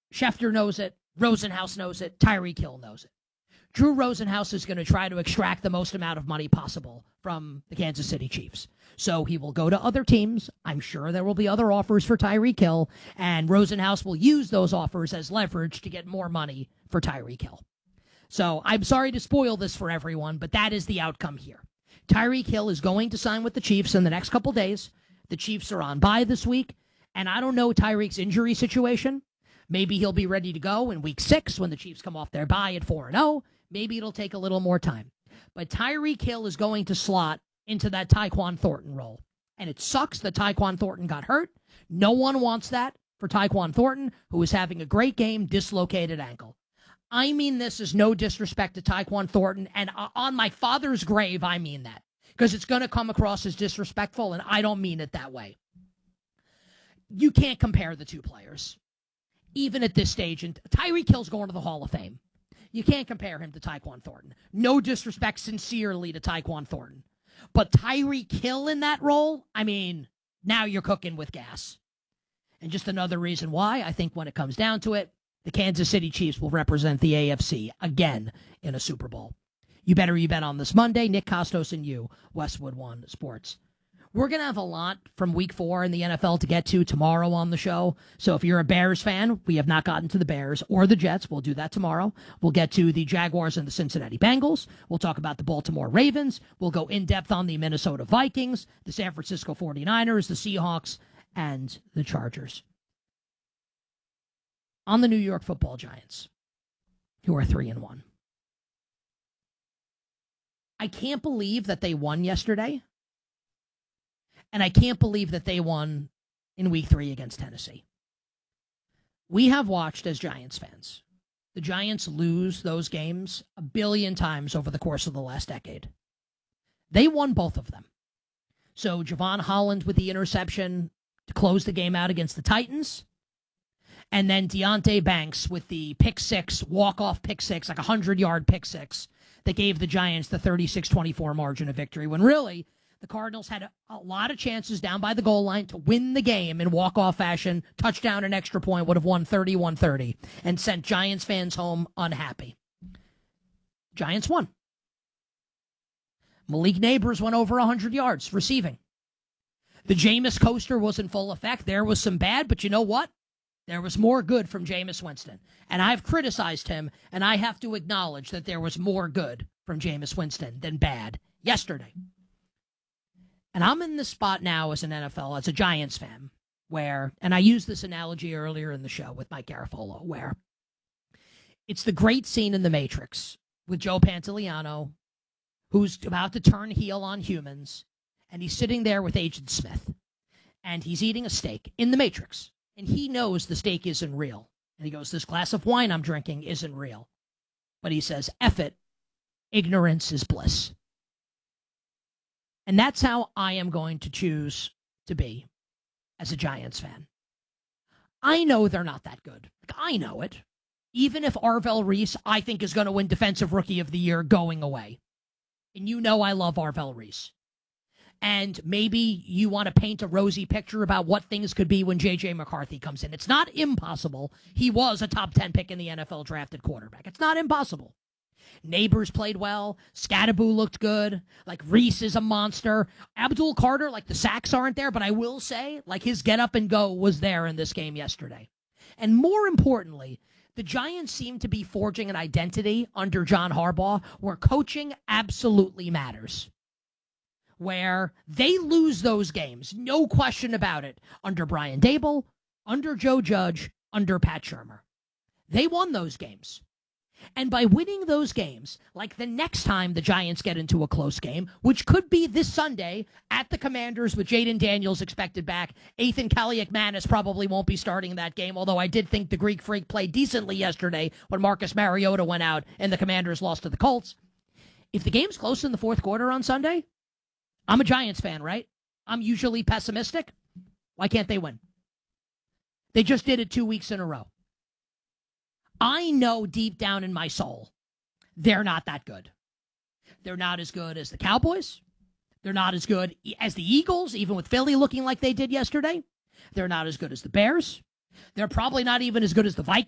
Schefter knows it. Rosenhaus knows it. Tyreek Hill knows it. Drew Rosenhaus is going to try to extract the most amount of money possible from the Kansas City Chiefs. So he will go to other teams. I'm sure there will be other offers for Tyreek Hill, and Rosenhaus will use those offers as leverage to get more money for Tyreek Hill. So I'm sorry to spoil this for everyone, but that is the outcome here. Tyreek Hill is going to sign with the Chiefs in the next couple days. The Chiefs are on bye this week, and I don't know Tyreek's injury situation. Maybe he'll be ready to go in week 6 when the Chiefs come off their bye at 4-0. Maybe it'll take a little more time. But Tyreek Hill is going to slot into that Tyquan Thornton role. And it sucks that Tyquan Thornton got hurt. No one wants that for Tyquan Thornton, who is having a great game, dislocated ankle. I mean this is no disrespect to Tyquan Thornton, and on my father's grave, I mean that. Because it's going to come across as disrespectful, and I don't mean it that way. You can't compare the two players, even at this stage. And Tyreek Hill's going to the Hall of Fame. You can't compare him to Tyquan Thornton. No disrespect sincerely to Tyquan Thornton. But Tyreek Hill in that role, I mean, now you're cooking with gas. And just another reason why, I think when it comes down to it, the Kansas City Chiefs will represent the AFC again in a Super Bowl. You better you bet on this Monday. Nick Costos and you, Westwood One Sports. We're going to have a lot from week 4 in the NFL to get to tomorrow on the show. So if you're a Bears fan, we have not gotten to the Bears or the Jets. We'll do that tomorrow. We'll get to the Jaguars and the Cincinnati Bengals. We'll talk about the Baltimore Ravens. We'll go in depth on the Minnesota Vikings, the San Francisco 49ers, the Seahawks, and the Chargers. On the New York Football Giants, who are 3-1. I can't believe that they won yesterday. And I can't believe that they won in week 3 against Tennessee. We have watched, as Giants fans, the Giants lose those games a billion times over the course of the last decade. They won both of them. So Javon Holland with the interception to close the game out against the Titans. And then Deonte Banks with the pick 6, walk-off pick 6, like a 100-yard pick 6, that gave the Giants the 36-24 margin of victory, when really the Cardinals had a lot of chances down by the goal line to win the game in walk-off fashion. Touchdown and extra point would have won 31-30 and sent Giants fans home unhappy. Giants won. Malik Neighbors went over 100 yards receiving. The Jameis coaster was in full effect. There was some bad, but you know what? There was more good from Jameis Winston. And I've criticized him, and I have to acknowledge that there was more good from Jameis Winston than bad yesterday. And I'm in this spot now as an NFL, as a Giants fan, where, and I used this analogy earlier in the show with Mike Garafolo, where it's the great scene in The Matrix with Joe Pantoliano, who's about to turn heel on humans, and he's sitting there with Agent Smith, and he's eating a steak in The Matrix, and he knows the steak isn't real. And he goes, this glass of wine I'm drinking isn't real. But he says, F it, ignorance is bliss. And that's how I am going to choose to be as a Giants fan. I know they're not that good. I know it. Even if Arvell Reese, I think, is going to win Defensive Rookie of the Year going away. And you know I love Arvell Reese. And maybe you want to paint a rosy picture about what things could be when J.J. McCarthy comes in. It's not impossible. He was a top 10 pick in the NFL drafted quarterback. It's not impossible. Neighbors played well. Scatterboo looked good. Like, Reese is a monster. Abdul Carter, like, the sacks aren't there, but I will say, like, his get up and go was there in this game yesterday. And more importantly, the Giants seem to be forging an identity under John Harbaugh where coaching absolutely matters. Where they lose those games, no question about it, under Brian Daboll, under Joe Judge, under Pat Shurmur. They won those games. And by winning those games, like the next time the Giants get into a close game, which could be this Sunday at the Commanders with Jaden Daniels expected back, Ethan Kaliakmanis probably won't be starting that game, although I did think the Greek Freak played decently yesterday when Marcus Mariota went out and the Commanders lost to the Colts. If the game's close in the fourth quarter on Sunday, I'm a Giants fan, right? I'm usually pessimistic. Why can't they win? They just did it 2 weeks in a row. I know deep down in my soul, they're not that good. They're not as good as the Cowboys. They're not as good as the Eagles, even with Philly looking like they did yesterday. They're not as good as the Bears. They're probably not even as good as the Vikings.